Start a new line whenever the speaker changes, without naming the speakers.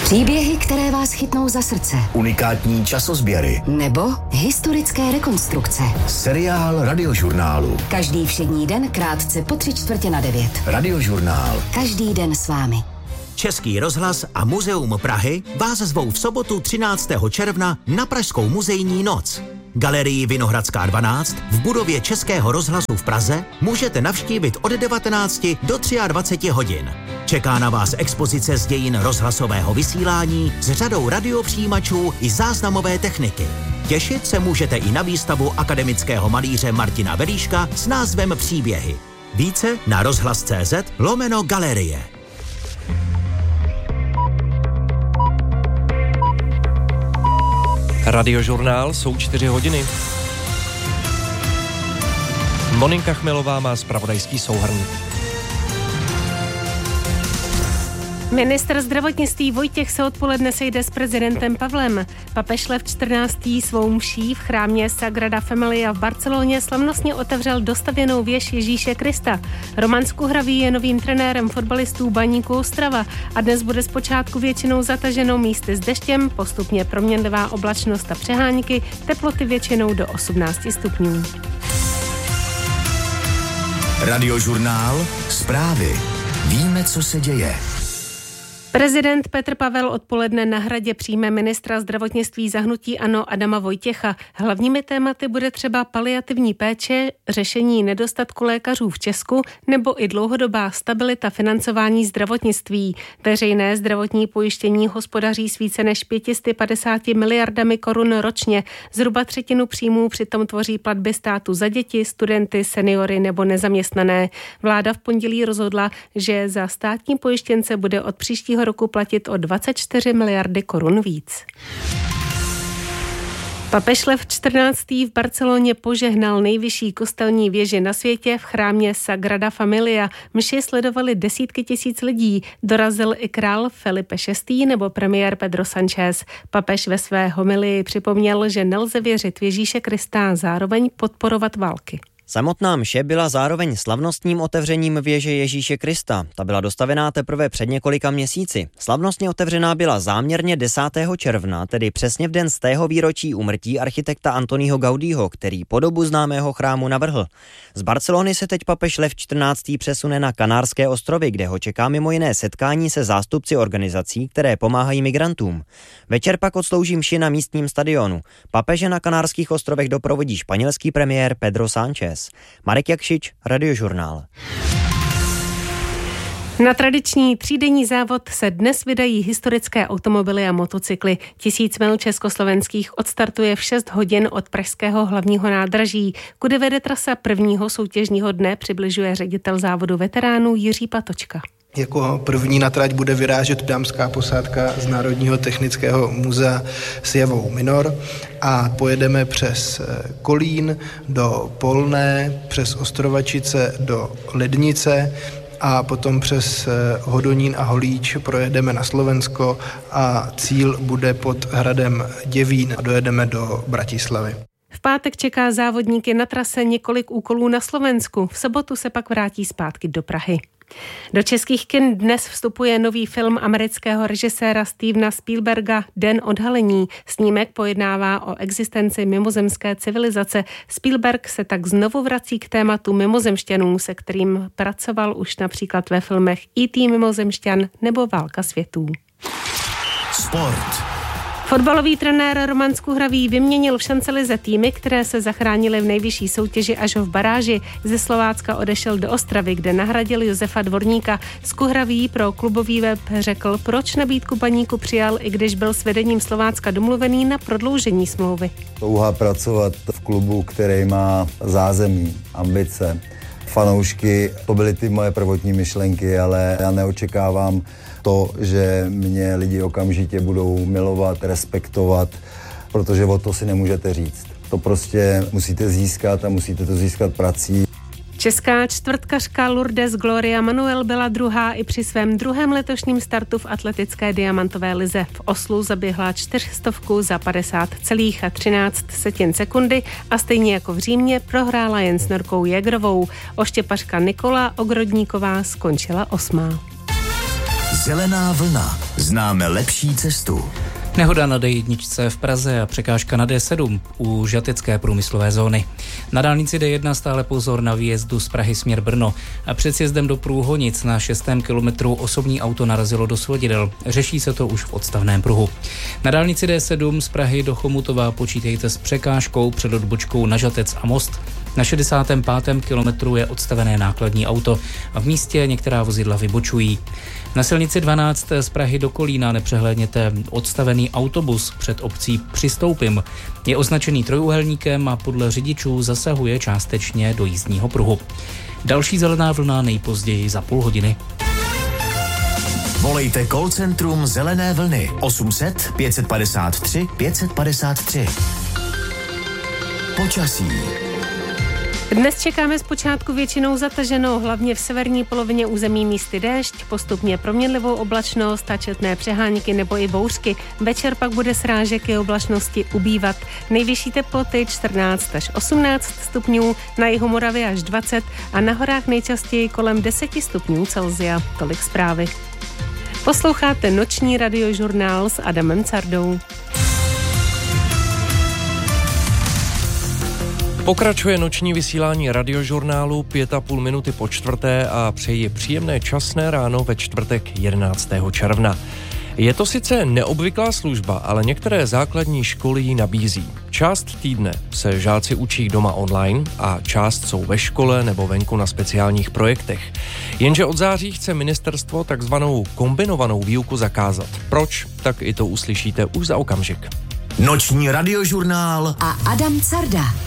Příběhy, které vás chytnou za srdce.
Unikátní časozběry.
Nebo historické rekonstrukce.
Seriál Radiožurnálu.
Každý všední den krátce po 8:45.
Radiožurnál.
Každý den s vámi.
Český rozhlas a Muzeum Prahy vás zvou v sobotu 13. června na Pražskou muzejní noc. Galerii Vinohradská 12 v budově Českého rozhlasu v Praze můžete navštívit od 19 do 23 hodin. Čeká na vás expozice z dějin rozhlasového vysílání s řadou radiopřijímačů i záznamové techniky. Těšit se můžete i na výstavu akademického malíře Martina Velíška s názvem Příběhy. Více na rozhlas.cz/galerie.
Radiožurnál, jsou 4 hodiny. Monika Chmelová má zpravodajský souhrn.
Ministr zdravotnictví Vojtěch se odpoledne sejde s prezidentem Pavlem. Papež Lev XIV. Svou mší v chrámě Sagrada Familia v Barceloně slavnostně otevřel dostavěnou věž Ježíše Krista. Roman Skuhravý je novým trenérem fotbalistů Baníku Ostrava a dnes bude zpočátku většinou zataženo místy s deštěm, postupně proměnlivá oblačnost a přehánky, teploty většinou do 18 stupňů.
Radiožurnál. Zprávy. Víme, co se děje.
Prezident Petr Pavel odpoledne na Hradě přijme ministra zdravotnictví za hnutí ANO Adama Vojtěcha. Hlavními tématy bude třeba paliativní péče, řešení nedostatku lékařů v Česku nebo i dlouhodobá stabilita financování zdravotnictví. Veřejné zdravotní pojištění hospodaří s více než 550 miliardami korun ročně. Zhruba třetinu příjmů přitom tvoří platby státu za děti, studenty, seniory nebo nezaměstnané. Vláda v pondělí rozhodla, že za státní pojištěnce bude od příštího roku platit o 24 miliardy korun víc. Papež Lev XIV. V Barceloně požehnal nejvyšší kostelní věži na světě v chrámě Sagrada Familia. Mši sledovali desítky tisíc lidí. Dorazil i král Felipe VI. Nebo premiér Pedro Sánchez. Papež ve své homilii připomněl, že nelze věřit v Ježíše Krista a zároveň podporovat války.
Samotná mše byla zároveň slavnostním otevřením věže Ježíše Krista. Ta byla dostavená teprve před několika měsíci. Slavnostně otevřená byla záměrně 10. června, tedy přesně v den z tého výročí úmrtí architekta Antoního Gaudího, který podobu známého chrámu navrhl. Z Barcelony se teď papež Lev XIV. Přesune na Kanárské ostrovy, kde ho čeká mimo jiné setkání se zástupci organizací, které pomáhají migrantům. Večer pak odslouží mši na místním stadionu. Papeže na Kanárských ostrovech doprovodí španělský premiér Pedro Sánchez. Marek Jakšič, Radiožurnál.
Na tradiční třídenní závod se dnes vydají historické automobily a motocykly. 1000 mil československých odstartuje v 6 hodin od pražského hlavního nádraží. Kudy vede trasa prvního soutěžního dne, přibližuje ředitel závodu veteránů Jiří Patočka.
Jako první na trať bude vyrážet dámská posádka z Národního technického muzea s Javou Minor a pojedeme přes Kolín do Polné, přes Ostrovačice do Lednice a potom přes Hodonín a Holíč projedeme na Slovensko a cíl bude pod hradem Děvín a dojedeme do Bratislavy.
V pátek čeká závodníky na trase několik úkolů na Slovensku. V sobotu se pak vrátí zpátky do Prahy. Do českých kin dnes vstupuje nový film amerického režiséra Stevena Spielberga Den odhalení. Snímek pojednává o existenci mimozemské civilizace. Spielberg se tak znovu vrací k tématu mimozemšťanů, se kterým pracoval už například ve filmech E.T. mimozemšťan nebo Válka světů.
Sport.
Fotbalový trenér Roman Skuhravý vyměnil v šancelize týmy, které se zachránily v nejvyšší soutěži až v baráži. Ze Slovácka odešel do Ostravy, kde nahradil Josefa Dvorníka. Skuhravý pro klubový web řekl, proč nabídku Baníku přijal, i když byl s vedením Slovácka domluvený na prodloužení smlouvy.
Touha pracovat v klubu, který má zázemí, ambice, fanoušky, to byly ty moje prvotní myšlenky, ale já neočekávám to, že mě lidi okamžitě budou milovat, respektovat, protože o to si nemůžete říct. To prostě musíte získat a musíte to získat prací.
Česká čtvrtkařka Lourdes Gloria Manuel byla druhá i při svém druhém letošním startu v atletické diamantové lize. V Oslu zaběhla 400 za 50,13 sekundy a stejně jako v Římě prohrála jen s Norkou Jägerovou. Oštěpařka Nikola Ogrodníková skončila 8.
Zelená vlna. Známe lepší cestu.
Nehoda na D1 v Praze a překážka na D7 u žatecké průmyslové zóny. Na dálnici D1 stále pozor na výjezdu z Prahy směr Brno. A před sjezdem do Průhonic na 6. kilometru osobní auto narazilo do svodidel. Řeší se to už v odstavném pruhu. Na dálnici D7 z Prahy do Chomutova počítejte s překážkou před odbočkou na Žatec a Most. Na 65. kilometru je odstavené nákladní auto a v místě některá vozidla vybočují. Na silnici 12 z Prahy do Kolína nepřehlédněte odstavený autobus před obcí Přistoupim. Je označený trojúhelníkem a podle řidičů zasahuje částečně do jízdního pruhu. Další zelená vlna nejpozději za půl hodiny.
Volejte call centrum Zelené vlny 800 553 553. Počasí.
Dnes čekáme zpočátku většinou zataženou, hlavně v severní polovině území místy déšť, postupně proměnlivou oblačnost a četné přehánky nebo i bouřky. Večer pak bude srážek i oblačnosti ubývat. Nejvyšší teploty 14 až 18 stupňů, na jihu Moravy až 20 a na horách nejčastěji kolem 10 stupňů Celsia. Tolik zprávy. Posloucháte noční radiožurnál s Adamem Cardou.
Pokračuje noční vysílání radiožurnálu 5,5 minuty po čtvrté a přeji příjemné časné ráno ve čtvrtek 11. června. Je to sice neobvyklá služba, ale některé základní školy ji nabízí. Část týdne se žáci učí doma online a část jsou ve škole nebo venku na speciálních projektech. Jenže od září chce ministerstvo takzvanou kombinovanou výuku zakázat. Proč? Tak i to uslyšíte už za okamžik.
Noční radiožurnál
a Adam Carda.